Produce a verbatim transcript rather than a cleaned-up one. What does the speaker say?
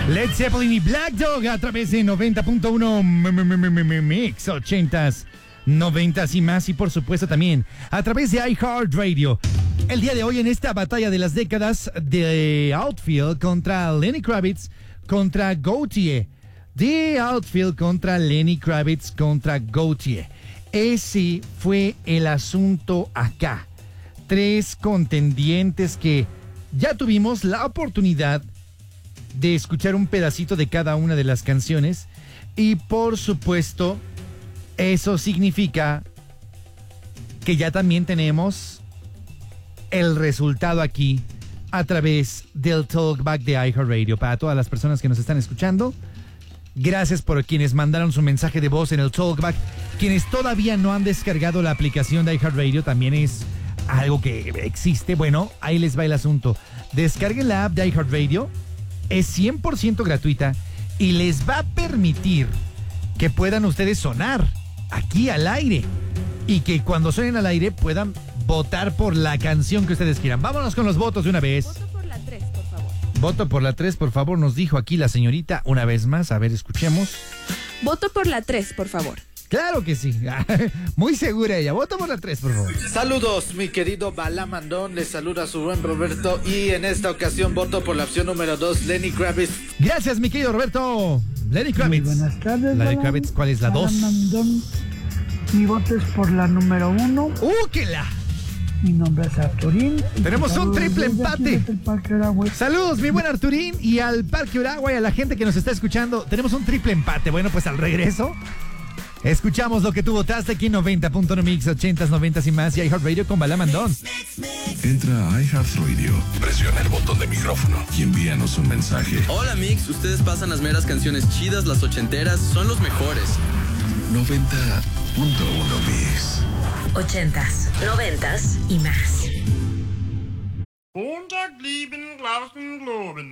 Led Zeppelin y Black Dog a través de noventa punto uno Mix, ochentas, noventas y más. Y por supuesto también a través de iHeartRadio. El día de hoy en esta batalla de las décadas de Outfield contra Lenny Kravitz contra Gautier. De Outfield contra Lenny Kravitz contra Gautier. Ese fue el asunto acá. Tres contendientes que ya tuvimos la oportunidad de escuchar un pedacito de cada una de las canciones y por supuesto eso significa que ya también tenemos el resultado aquí a través del Talkback de iHeartRadio. Para todas las personas que nos están escuchando, gracias por quienes mandaron su mensaje de voz en el Talkback. Quienes todavía no han descargado la aplicación de iHeartRadio, también es algo que existe. Bueno, ahí les va el asunto. Descarguen la app de iHeartRadio. Es cien por ciento gratuita y les va a permitir que puedan ustedes sonar aquí al aire y que cuando suenen al aire puedan votar por la canción que ustedes quieran. Vámonos con los votos de una vez. Voto por la tres, por favor. Voto por la tres, por favor, nos dijo aquí la señorita una vez más. A ver, escuchemos. Voto por la tres, por favor. Claro que sí. Muy segura ella. Voto por la tres, por favor. Saludos, mi querido Balamandón. Les saluda su buen Roberto. Y en esta ocasión voto por la opción número dos, Lenny Kravitz. Gracias, mi querido Roberto. Lenny Kravitz. Muy buenas tardes. Lenny Kravitz, ¿cuál es la dos? Mi voto es por la número uno. ¡Uh, que la! Mi nombre es Arturín. Tenemos un triple empate. Saludos, Saludos, mi buen Arturín, y al Parque Uragua y a la gente que nos está escuchando. Tenemos un triple empate. Bueno, pues al regreso escuchamos lo que tú votaste aquí en noventa punto uno Mix, ochentas, noventas y más, y iHeartRadio con Balamandón. Entra a iHeartRadio, presiona el botón de micrófono y envíanos un mensaje. Hola Mix, ustedes pasan las meras canciones chidas, las ochenteras, son los mejores. noventa punto uno Mix. Ochentas, noventas y más. Montag lieben Glauben globen.